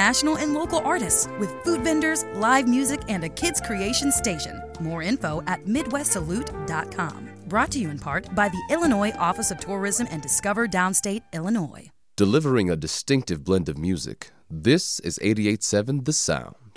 national and local artists with food vendors, live music, and a kids creation station. More info at MidwestSalute.com. Brought to you in part by the Illinois Office of Tourism and Discover Downstate Illinois. Delivering a distinctive blend of music, this is 88.7 The Sound.